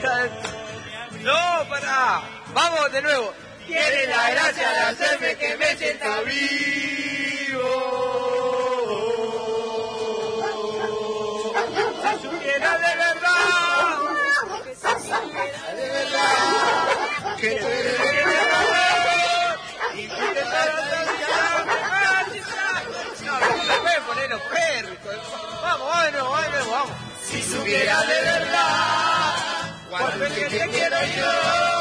No, pará. Vamos de nuevo. Tiene la gracia de hacerme que me sienta vivo. Si supiera de verdad, de verdad, que tú eres y tú te no, me pueden poner los perros. Vamos. Si supiera de verdad, cuánto es que te quiero yo.